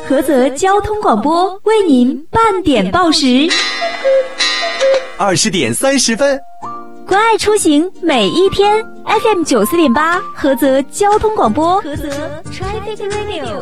菏泽交通广播为您半点报时 ，20点30分。 关爱出行每一天 ，FM 94.8，菏泽交通广播，菏泽 Traffic Radio。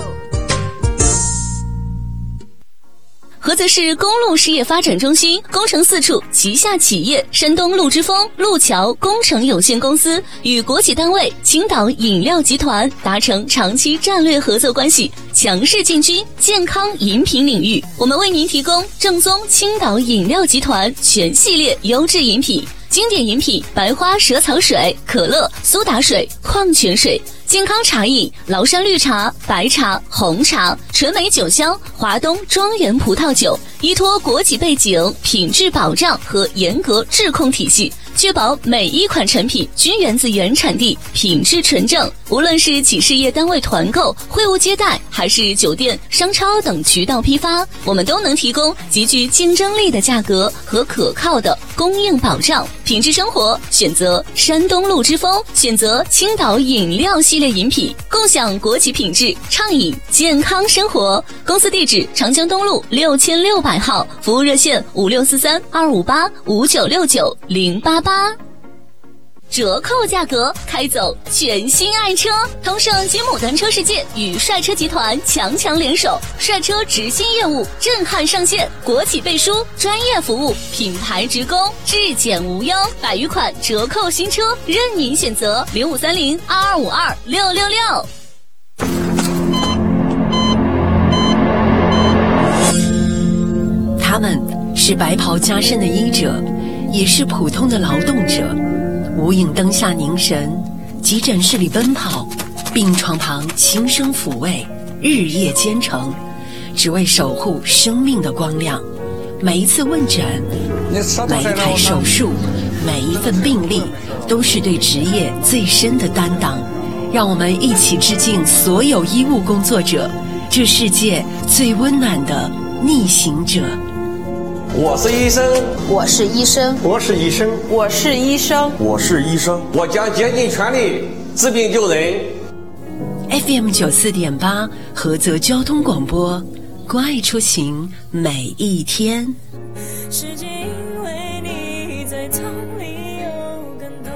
菏泽市公路事业发展中心工程4处旗下企业山东路之风路桥工程有限公司与国企单位青岛饮料集团达成长期战略合作关系，强势进军健康饮品领域。我们为您提供正宗青岛饮料集团全系列优质饮品，经典饮品白花蛇草水、可乐、苏打水、矿泉水；健康茶饮崂山绿茶、白茶、红茶；纯美酒香华东庄园葡萄酒。依托国企背景、品质保障和严格质控体系，确保每一款产品均源自原产地，品质纯正。无论是企事业单位团购、会务接待，还是酒店、商超等渠道批发，我们都能提供极具竞争力的价格和可靠的供应保障。品质生活选择山东路之风，选择青岛饮料系列饮品，共享国企品质，畅饮健康生活。公司地址：长江东路6600号，服务热线5643-258-5969-088。折扣价格，开走全新爱车。通胜金牡丹车世界与帅车集团强联手，帅车直新业务震撼上线，国企背书，专业服务，品牌直供，质检无忧，100余款折扣新车任您选择。0530-2252-666。 他们是白袍加身的医者，也是普通的劳动者。无影灯下凝神，急诊室里奔跑，病床旁轻声抚慰，日夜兼程，只为守护生命的光亮。每一次问诊，每一台手术，每一份病历，都是对职业最深的担当。让我们一起致敬所有医务工作者，这世界最温暖的逆行者。 我是医生， 我是医生， 我是医生， 我是医生， 我是医生，我将竭尽全力治病救人。 FM 94.8，菏泽交通广播，关爱出行每一天。 是因为你在痛里有感动。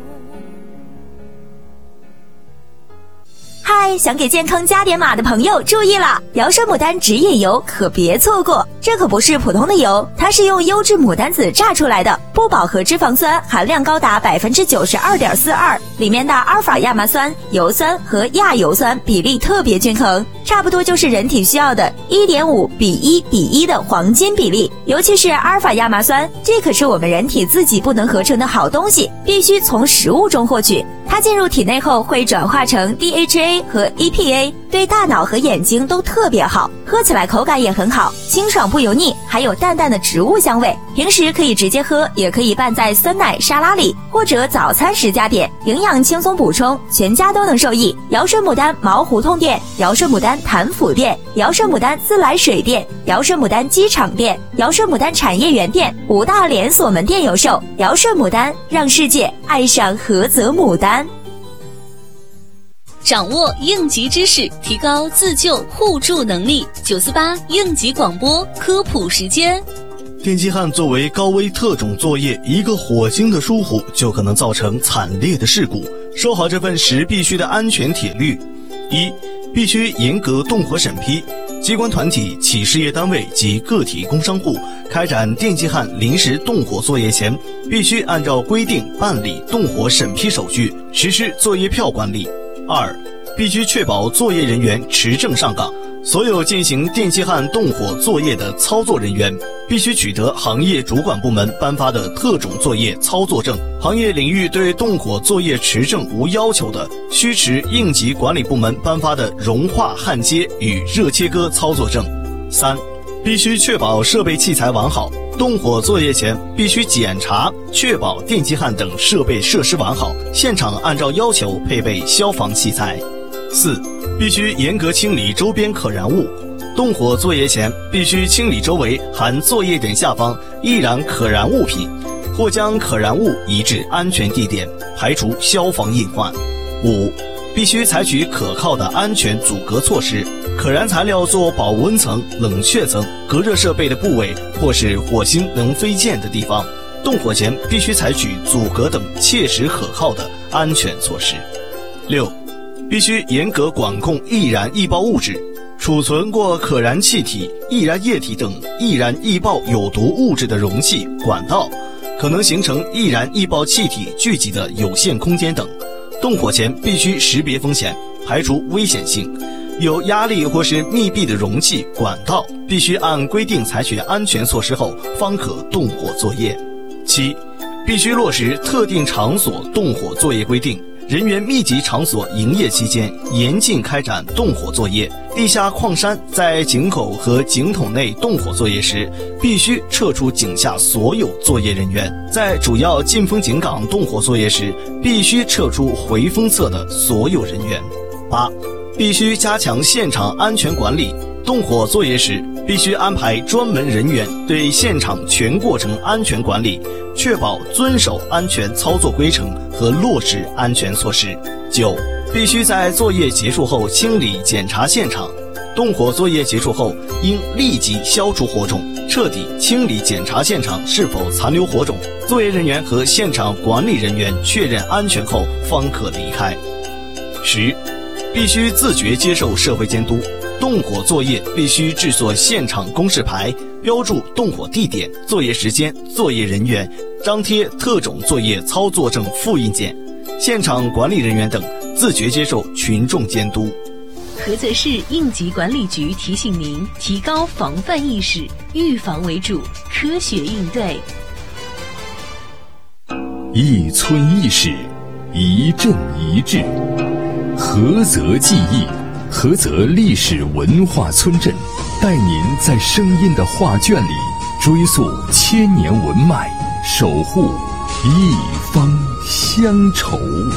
嗨，想给健康加点码的朋友注意了，瑶山牡丹植叶油可别错过。这可不是普通的油，它是用优质牡丹籽榨出来的，不饱和脂肪酸含量高达 92.42%， 里面的阿尔法亚麻酸、油酸和亚油酸比例特别均衡，差不多就是人体需要的 1.5:1:1的黄金比例。尤其是阿尔法亚麻酸，这可是我们人体自己不能合成的好东西，必须从食物中获取。它进入体内后会转化成 DHA 和 EPA， 对大脑和眼睛都特别好，喝起来口感也很好，清爽不油腻，还有淡淡的植物香味。平时可以直接喝，也可以拌在酸奶、沙拉里，或者早餐时加点，营养轻松补充，全家都能受益。瑶山牡丹毛胡同店、瑶山牡丹潭府店、瑶山牡丹自来水店、瑶山牡丹机场店、瑶山牡丹产业园店5大连锁门店有售。瑶山牡丹，让世界爱上菏泽牡丹。 掌握应急知识，提高自救互助能力。948应急广播科普时间。 电击焊作为高危特种作业，一个火星的疏忽就可能造成惨烈的事故。守好这份时必须的安全铁律：一、必须严格动火审批。机关团体、企事业单位及个体工商户开展电击焊临时动火作业前，必须按照规定办理动火审批手续，实施作业票管理。二、必须确保作业人员持证上岗。所有进行电击焊动火作业的操作人员必须取得行业主管部门颁发的特种作业操作证，行业领域对动火作业持证无要求的，需持应急管理部门颁发的融化焊接与热切割操作证。三、必须确保设备器材完好，动火作业前必须检查确保电击焊等设备设施完好，现场按照要求配备消防器材。四、必须严格清理周边可燃物，动火作业前必须清理周围含作业点下方易燃可燃物品，或将可燃物移至安全地点，排除消防隐患。五、必须采取可靠的安全阻隔措施， 可燃材料做保温层、冷却层、隔热设备的部位或是火星能飞溅的地方，动火前必须采取阻隔等切实可靠的安全措施。6. 必须严格管控易燃易爆物质。储存过可燃气体、易燃液体等易燃易爆有毒物质的容器、管道，可能形成易燃易爆气体聚集的有限空间等，动火前必须识别风险，排除危险性。有压力或是密闭的容器、管道，必须按规定采取安全措施后方可动火作业。7. 必须落实特定场所动火作业规定，人员密集场所营业期间严禁开展动火作业。地下矿山在井口和井筒内动火作业时，必须撤出井下所有作业人员。在主要进风井港动火作业时，必须撤出回风侧的所有人员。8. 必须加强现场安全管理。动火作业时，必须安排专门人员对现场全过程安全管理，确保遵守安全操作规程和落实安全措施。9. 必须在作业结束后清理检查现场。动火作业结束后，应立即消除火种，彻底清理检查现场是否残留火种。作业人员和现场管理人员确认安全后方可离开。10. 必须自觉接受社会监督。动火作业必须制作现场公示牌，标注动火地点、作业时间、作业人员，张贴特种作业操作证复印件。现场管理人员等自觉接受群众监督。 菏泽市应急管理局提醒您：提高防范意识，预防为主，科学应对。 一村一史，一镇一志。菏泽记忆，菏泽历史文化村镇，带您在声音的画卷里追溯千年文脉，守护一方乡愁。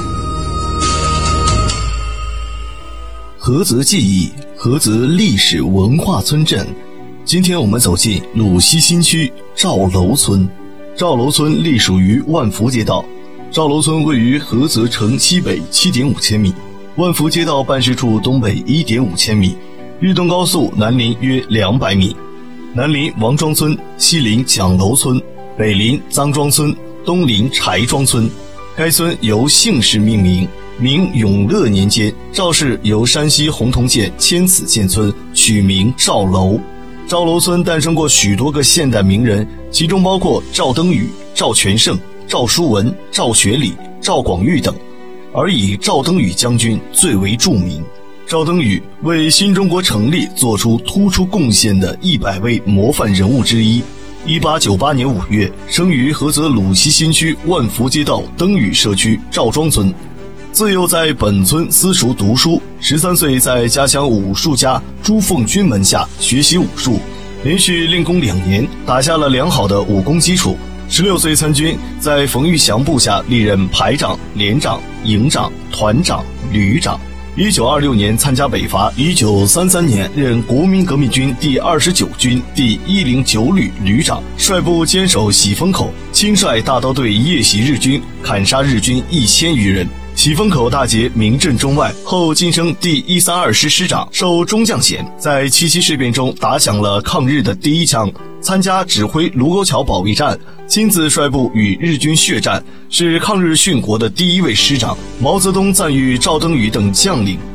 菏泽记忆，菏泽历史文化村镇。今天我们走进鲁西新区赵楼村。赵楼村隶属于万福街道。赵楼村位于菏泽城西北 7.5 千米，万福街道办事处东北 1.5 千米，豫东高速南邻约200米。南邻王庄村，西邻蒋楼村，北邻臧庄村，东邻柴庄村。该村由姓氏命名，明永乐年间，赵氏由山西洪洞县迁此建村，取名赵楼。赵楼村诞生过许多个现代名人，其中包括赵登禹、赵全胜、赵书文、赵学礼、赵广玉等，而以赵登禹将军最为著名。赵登禹为新中国成立做出突出贡献的100位模范人物之一。1898年5月，生于菏泽鲁西新区万福街道登禹社区赵庄村。自幼在本村私塾读书，13岁在家乡武术家朱凤军门下学习武术，连续练功2年，打下了良好的武功基础。16岁参军，在冯玉祥部下历任排长、连长、营长、团长、旅长。1926年参加北伐，1933年任国民革命军第29军第109旅旅长，率部坚守喜峰口，亲率大刀队夜袭日军，砍杀日军1000余人。喜峰口大捷名震中外，后晋升第132师师长，授中将衔。在七七事变中打响了抗日的第一枪，参加指挥卢沟桥保卫战，亲自率部与日军血战，是抗日殉国的第1位师长。毛泽东赞誉赵登禹等将领